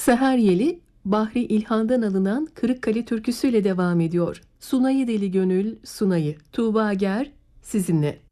Seher Yeli, Bahri İlhan'dan alınan Kırıkkale türküsüyle devam ediyor. Sunayı deli gönül, Sunayı. Tuğba Ger, sizinle.